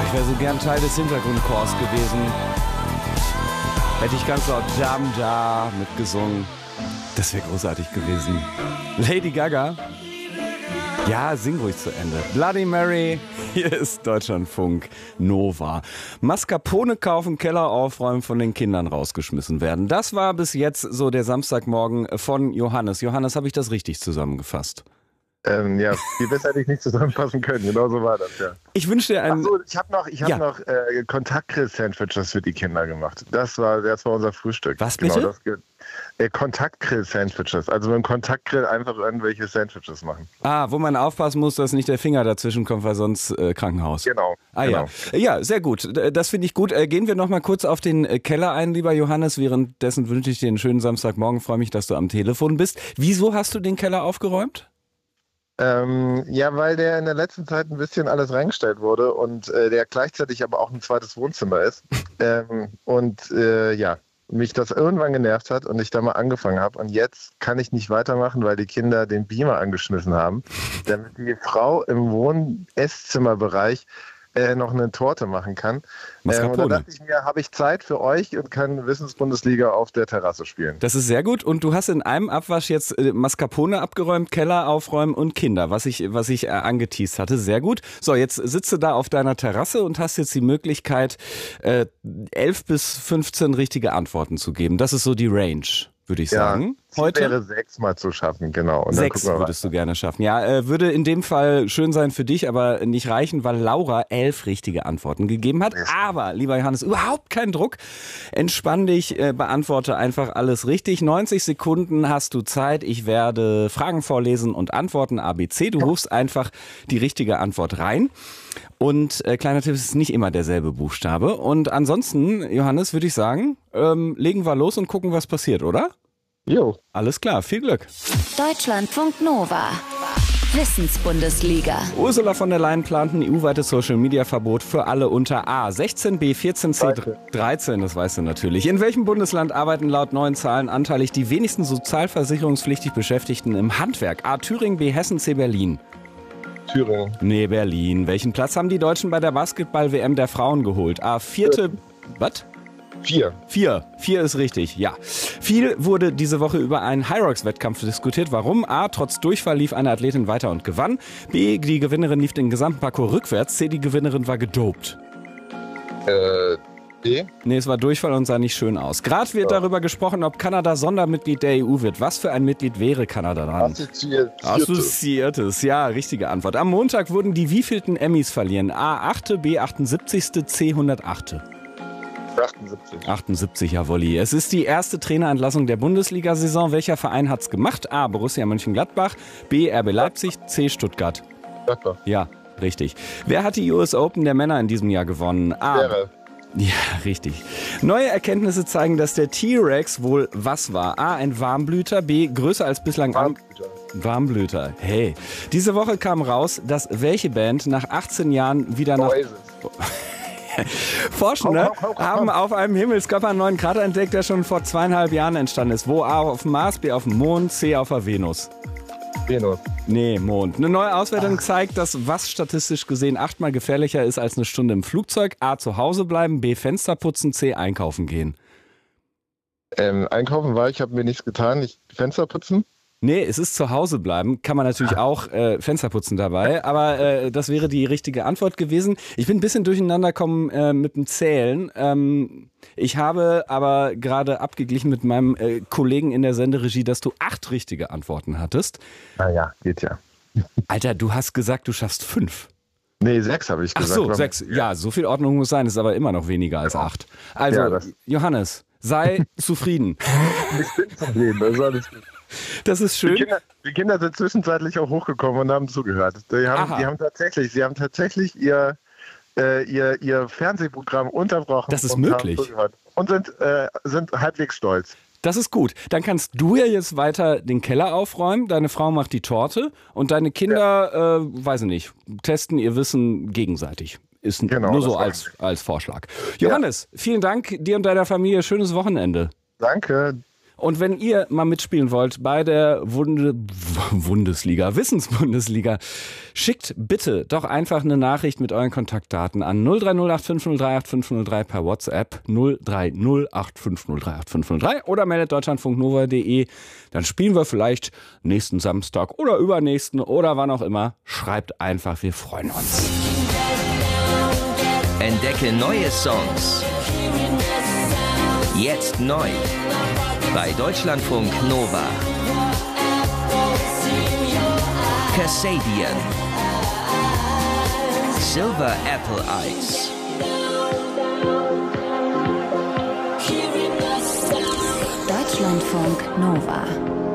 Ich wäre so gern Teil des Hintergrundchors gewesen. Hätte ich ganz laut Jam Da mitgesungen. Das wäre großartig gewesen. Lady Gaga. Ja, sing ruhig zu Ende. Bloody Mary, hier ist Deutschlandfunk Nova. Mascarpone kaufen, Keller aufräumen, von den Kindern rausgeschmissen werden. Das war bis jetzt so der Samstagmorgen von Johannes. Johannes, habe ich das richtig zusammengefasst? Ja, viel besser hätte ich nicht zusammenfassen können. Genau so war das, ja. Ich wünsche dir einen... Achso, ich habe noch Kontaktgrill-Sandwiches für die Kinder gemacht. Das war unser Frühstück. Was bitte? Genau, Kontaktgrill-Sandwiches. Also mit dem Kontaktgrill einfach irgendwelche Sandwiches machen. Wo man aufpassen muss, dass nicht der Finger dazwischen kommt, weil sonst Krankenhaus. Genau. Ja. Ja, sehr gut. Das finde ich gut. Gehen wir noch mal kurz auf den Keller ein, lieber Johannes. Währenddessen wünsche ich dir einen schönen Samstagmorgen. Freue mich, dass du am Telefon bist. Wieso hast du den Keller aufgeräumt? Ja, weil der in der letzten Zeit ein bisschen alles reingestellt wurde und der gleichzeitig aber auch ein zweites Wohnzimmer ist. Mich das irgendwann genervt hat und ich da mal angefangen habe. Und jetzt kann ich nicht weitermachen, weil die Kinder den Beamer angeschmissen haben, damit die Frau im Wohn-Esszimmerbereich noch eine Torte machen kann. Und da dachte ich mir, habe ich Zeit für euch und kann Wissensbundesliga auf der Terrasse spielen. Das ist sehr gut. Und du hast in einem Abwasch jetzt Mascarpone abgeräumt, Keller aufräumen und Kinder, was ich angeteast hatte. Sehr gut. So, jetzt sitzt du da auf deiner Terrasse und hast jetzt die Möglichkeit, 11 bis 15 richtige Antworten zu geben. Das ist so die Range, würde ich sagen. Heute wäre 6 mal zu schaffen, genau. Und 6 würdest du gerne schaffen. Ja, würde in dem Fall schön sein für dich, aber nicht reichen, weil Laura 11 richtige Antworten gegeben hat. Aber, lieber Johannes, überhaupt kein Druck. Entspann dich, beantworte einfach alles richtig. 90 Sekunden hast du Zeit. Ich werde Fragen vorlesen und antworten ABC. Du rufst einfach die richtige Antwort rein. Und kleiner Tipp, es ist nicht immer derselbe Buchstabe. Und ansonsten, Johannes, würde ich sagen, legen wir los und gucken, was passiert, oder? Jo. Alles klar, viel Glück. Deutschlandfunk Nova. Wissensbundesliga. Ursula von der Leyen plant ein EU-weites Social-Media-Verbot für alle unter A. 16, B, 14, C, 13, das weißt du natürlich. In welchem Bundesland arbeiten laut neuen Zahlen anteilig die wenigsten sozialversicherungspflichtig Beschäftigten im Handwerk? A. Thüringen, B. Hessen, C. Berlin. Thüringen. Nee, Berlin. Welchen Platz haben die Deutschen bei der Basketball-WM der Frauen geholt? A. Vierte... Was? 4. 4 ist richtig, ja. Viel wurde diese Woche über einen Hyrox-Wettkampf diskutiert. Warum? A. Trotz Durchfall lief eine Athletin weiter und gewann. B. Die Gewinnerin lief den gesamten Parcours rückwärts. C. Die Gewinnerin war gedopt. D? Nee, es war Durchfall und sah nicht schön aus. Gerade wird darüber gesprochen, ob Kanada Sondermitglied der EU wird. Was für ein Mitglied wäre Kanada dann? Assoziiertes, ja, richtige Antwort. Am Montag wurden die wievielten Emmys verliehen? A. 8., B. 78., C. 108. 78. 78, jawolli. Es ist die erste Trainerentlassung der Bundesliga-Saison. Welcher Verein hat's gemacht? A. Borussia Mönchengladbach, B. RB Leipzig, C. Stuttgart. Gladbach. Ja, richtig. Wer hat die US Open der Männer in diesem Jahr gewonnen? A. Zverev. Ja, richtig. Neue Erkenntnisse zeigen, dass der T-Rex wohl was war? A. Ein Warmblüter, B. Größer als bislang... Warmblüter. Hey. Diese Woche kam raus, dass welche Band nach 18 Jahren wieder nach... Forschende haben auf einem Himmelskörper einen neuen Krater entdeckt, der schon vor 2,5 Jahren entstanden ist. Wo? A. Auf dem Mars, B. auf dem Mond, C. auf der Venus. Venus. Nee, Mond. Eine neue Auswertung zeigt, dass was statistisch gesehen 8-mal gefährlicher ist als eine Stunde im Flugzeug. A. Zu Hause bleiben, B. Fenster putzen, C. Einkaufen gehen. Einkaufen war, ich habe mir nichts getan. Fenster putzen? Nee, es ist zu Hause bleiben. Kann man natürlich auch Fenster putzen dabei. Aber das wäre die richtige Antwort gewesen. Ich bin ein bisschen durcheinander gekommen mit dem Zählen. Ich habe aber gerade abgeglichen mit meinem Kollegen in der Senderegie, dass du 8 richtige Antworten hattest. Ja, geht ja. Alter, du hast gesagt, du schaffst 5. Nee, 6 habe ich gesagt. Ach so, 6. Ja, so viel Ordnung muss sein. Ist aber immer noch weniger als 8. Also, ja, Johannes, sei zufrieden. Ich bin zufrieden, das ist alles gut. Das ist schön. Die Kinder sind zwischenzeitlich auch hochgekommen und haben zugehört. Sie haben tatsächlich ihr Fernsehprogramm unterbrochen. Das ist möglich. Und sind halbwegs stolz. Das ist gut. Dann kannst du ja jetzt weiter den Keller aufräumen, deine Frau macht die Torte und deine Kinder, weiß ich nicht, testen ihr Wissen gegenseitig. Ist nur so als Vorschlag. Johannes, vielen Dank dir und deiner Familie. Schönes Wochenende. Danke. Und wenn ihr mal mitspielen wollt bei der Wissensbundesliga, schickt bitte doch einfach eine Nachricht mit euren Kontaktdaten an 0308 5038 503 per WhatsApp 0308 5038 503 oder meldet deutschlandfunknova.de. Dann spielen wir vielleicht nächsten Samstag oder übernächsten oder wann auch immer. Schreibt einfach, wir freuen uns. Entdecke neue Songs. Jetzt neu. Bei Deutschlandfunk Nova. Kasabian. Silver Apple Eyes. Deutschlandfunk Nova.